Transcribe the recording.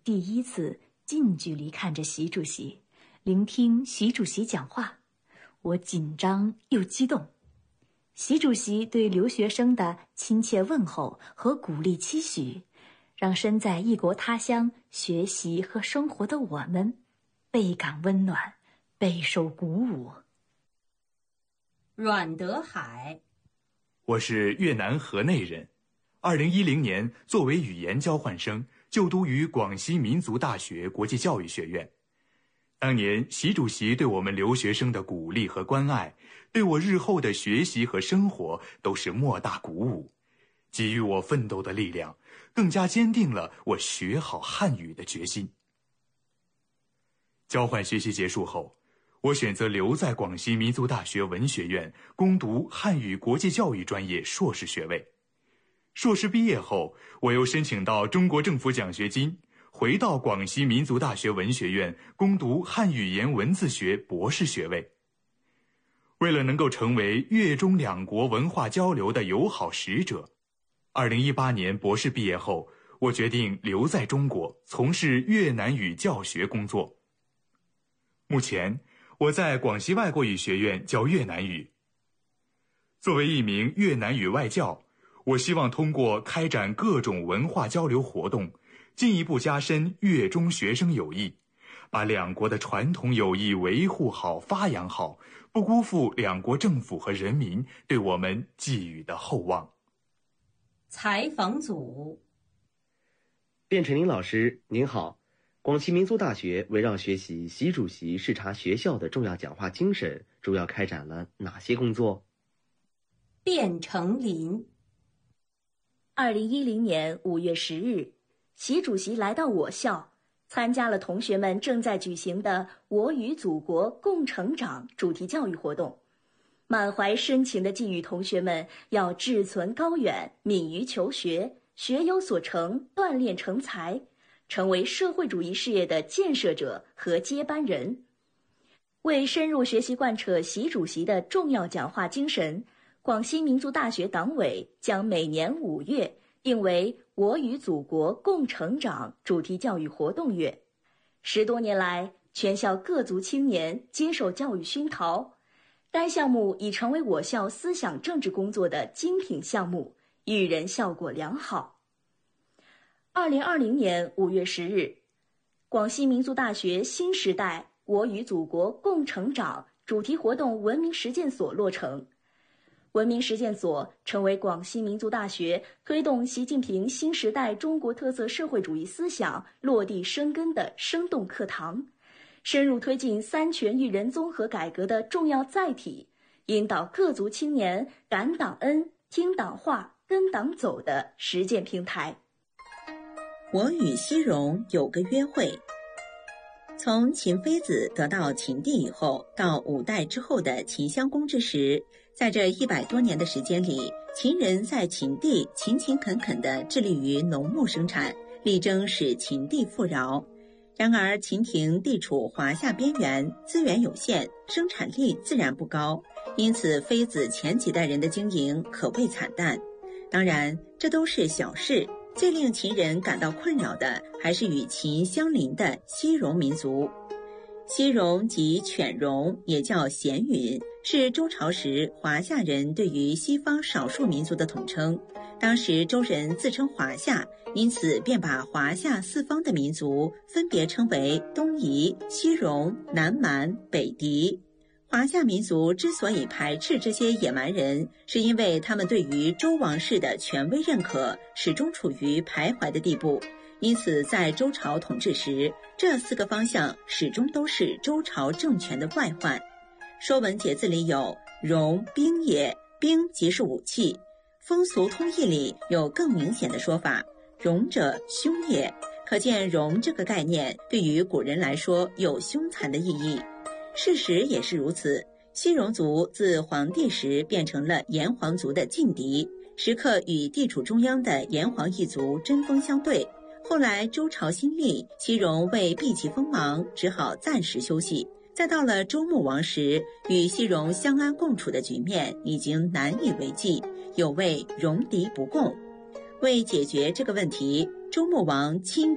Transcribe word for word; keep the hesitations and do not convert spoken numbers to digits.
第一次近距离看着习主席，聆听习主席讲话，我紧张又激动。习主席对留学生的亲切问候和鼓励期许，让身在异国他乡学习和生活的我们倍感温暖，备受鼓舞。 阮德海， 我是越南河内人，二零一零年作为语言交换生就读于广西民族大学国际教育学院。当年习主席对我们留学生的鼓励和关爱，对我日后的学习和生活都是莫大鼓舞，给予我奋斗的力量，更加坚定了我学好汉语的决心。交换学习结束后，我选择留在广西民族大学文学院攻读汉语国际教育专业硕士学位。硕士毕业后，我又申请到中国政府奖学金，回到广西民族大学文学院攻读汉语言文字学博士学位。为了能够成为越中两国文化交流的友好使者，二零一八年博士毕业后，我决定留在中国从事越南语教学工作。目前我在广西外国语学院教越南语。作为一名越南语外教，我希望通过开展各种文化交流活动，进一步加深越中学生友谊，把两国的传统友谊维护好、发扬好，不辜负两国政府和人民对我们寄予的厚望。 采访组， 卞晨林老师您好，广西民族大学围绕学习习主席视察学校的重要讲话精神，主要开展了哪些工作？ 卞成林， 二零一零年五月十日，习主席来到我校，参加了同学们正在举行的“我与祖国共成长”主题教育活动，满怀深情地寄予同学们要志存高远，敏于求学，学有所成，锻炼成才，成为社会主义事业的建设者和接班人。为深入学习贯彻习主席的重要讲话精神，广西民族大学党委将每年五月定为我与祖国共成长主题教育活动月。十多年来，全校各族青年接受教育熏陶，该项目已成为我校思想政治工作的精品项目，育人效果良好。二零二零年五月十日，广西民族大学新时代我与祖国共成长主题活动文明实践所落成。文明实践所成为广西民族大学推动习近平新时代中国特色社会主义思想落地生根的生动课堂，深入推进三权育人综合改革的重要载体，引导各族青年感党恩、听党话、跟党走的实践平台。 我与西戎有个约会。从秦妃子得到秦地以后，到五代之后的秦襄公之时，在这一百多年的时间里，秦人在秦地勤勤恳恳地致力于农牧生产，力争使秦地富饶。然而秦庭地处华夏边缘，资源有限，生产力自然不高，因此妃子前几代人的经营可谓惨淡。当然，这都是小事，最令秦人感到困扰的还是与秦相邻的西戎民族。西戎即犬戎，也叫鲜允，是周朝时华夏人对于西方少数民族的统称。当时周人自称华夏，因此便把华夏四方的民族分别称为东夷、西戎、南蛮、北狄。华夏民族之所以排斥这些野蛮人，是因为他们对于周王室的权威认可始终处于徘徊的地步，因此在周朝统治时，这四个方向始终都是周朝政权的外患。说文解字里有戎兵也，兵即是武器。风俗通义里有更明显的说法，戎者凶也，可见戎这个概念对于古人来说有凶残的意义。事实也是如此，西戎族自黄帝时变成了炎黄族的劲敌，时刻与地处中央的炎黄一族针锋相对。后来周朝新立，西戎为避其锋芒，只好暂时休息。再到了周穆王时，与西戎相安共处的局面已经难以为继，有谓戎狄不共。为解决这个问题，周穆王亲